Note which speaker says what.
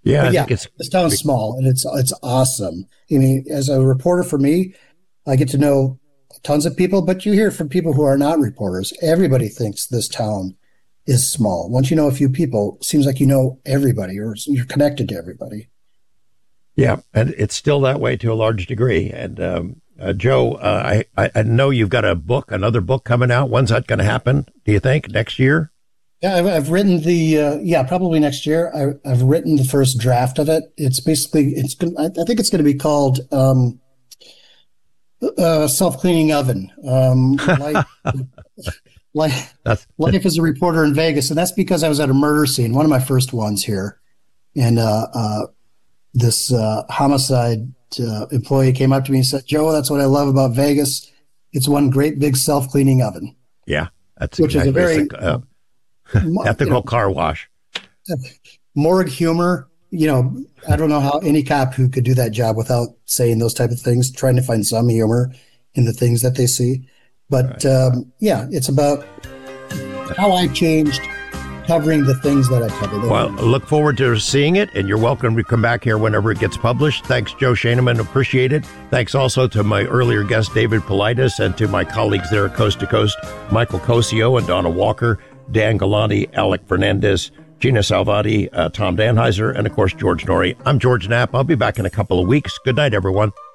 Speaker 1: Yeah,
Speaker 2: But
Speaker 1: I
Speaker 2: yeah,
Speaker 1: think it's
Speaker 2: this town's small and it's awesome. I mean, as a reporter for me, I get to know tons of people, but you hear from people who are not reporters. Everybody thinks this town is small. Once you know a few people, it seems like you know everybody or you're connected to everybody.
Speaker 1: yeah, and it's still that way to a large degree. And Joe, I know you've got another book coming out. When's that going to happen? Do you think next year?
Speaker 2: Yeah, I've written probably next year. I've written the first draft of it. It's basically, I think it's going to be called Self-Cleaning Oven. Life, life as a reporter in Vegas. And that's because I was at a murder scene, one of my first ones here. And this homicide employee came up to me and said, "Joe, that's what I love about Vegas. It's one great big self-cleaning oven."
Speaker 1: Yeah, that's
Speaker 2: which
Speaker 1: exactly
Speaker 2: is a very
Speaker 1: ethical car wash.
Speaker 2: Morgue humor. I don't know how any cop who could do that job without saying those type of things, trying to find some humor in the things that they see. But it's about how I changed covering the things that I covered.
Speaker 1: Well, look forward to seeing it, and you're welcome to come back here whenever it gets published. Thanks, Joe Schoeneman. Appreciate it. Thanks also to my earlier guest, David Paulides, and to my colleagues there at Coast to Coast, Michael Cosio and Donna Walker, Dan Galante, Alec Fernandez, Gina Salvati, Tom Danheiser, and, of course, George Norrie. I'm George Knapp. I'll be back in a couple of weeks. Good night, everyone.